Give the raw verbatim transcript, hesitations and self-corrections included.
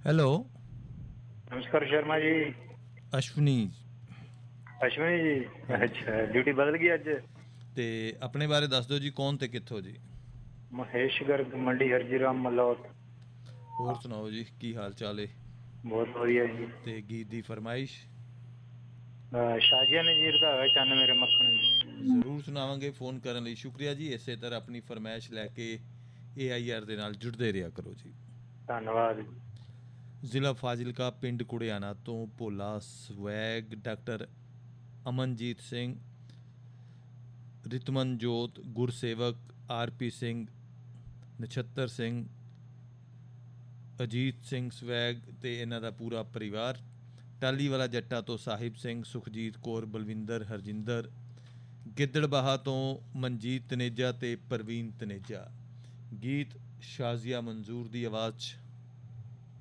Hello. ਨਮਸਕਾਰ ਸ਼ਰਮਾ ਜੀ। ਅਸ਼ਵਨੀ। ਅਸ਼ਵਨੀ ਜੀ, ਹਾਂਜੀ। ਅੱਛਾ ਡਿਊਟੀ ਬਦਲ ਗਈ ਅੱਜ। ਤੇ ਆਪਣੇ ਬਾਰੇ ਦੱਸ ਦਿਓ ਜੀ, ਕੌਣ ਤੇ ਕਿੱਥੋਂ ਜੀ? ਮਹੇਸ਼ ਗਰਗ, ਮੰਡੀ ਹਰਜੀ ਰਾਮ ਮਲੌਟ। ਹੋਰ ਸੁਣਾਓ ਜੀ, ਕੀ ਹਾਲ ਚਾਲ ਹੈ? ਬਹੁਤ ਵਧੀਆ ਜੀ। ਤੇ ਗੀਤ ਦੀ ਫਰਮਾਇਸ਼? ਸ਼ਾਜੀਆ ਨਜ਼ੀਰ ਦਾ ਹੋਇਆ ਚੰਨ ਮੇਰੇ ਮੱਖਣ ਜੀ। ਜ਼ਰੂਰ ਸੁਣਾਵਾਂਗੇ। ਫ਼ੋਨ ਕਰਨ ਲਈ ਸ਼ੁਕਰੀਆ ਜੀ। ਇਸੇ ਤਰ੍ਹਾਂ ਆਪਣੀ ਫਰਮਾਇਸ਼ ਲੈ ਕੇ ਏ ਆਈ ਆਰ ਦੇ ਨਾਲ ਜੁੜਦੇ ਰਿਹਾ ਕਰੋ ਜੀ। ਧੰਨਵਾਦ। ਜ਼ਿਲ੍ਹਾ ਫਾਜ਼ਿਲਕਾ, ਪਿੰਡ ਕੁੜਿਆਣਾ ਤੋਂ ਭੋਲਾ swag, doctor Amanjit Singh, ਰਿਤਮਨਜੋਤ, Gursewak, R P Singh, Nachhattar Singh, Ajit Singh swag ਅਤੇ ਇਹਨਾਂ ਦਾ ਪੂਰਾ ਪਰਿਵਾਰ। ਟਾਲੀ ਵਾਲਾ ਜੱਟਾਂ ਤੋਂ ਸਾਹਿਬ ਸਿੰਘ, ਸੁਖਜੀਤ ਕੌਰ, ਬਲਵਿੰਦਰ, ਹਰਜਿੰਦਰ, ਗਿੱਦੜਬਾਹਾ ਤੋਂ ਮਨਜੀਤ ਤਨੇਜਾ ਅਤੇ ਪ੍ਰਵੀਨ ਤਨੇਜਾ। ਗੀਤ ਸ਼ਾਜ਼ੀਆ ਮੰਜ਼ੂਰ ਦੀ ਆਵਾਜ਼ 'ਚ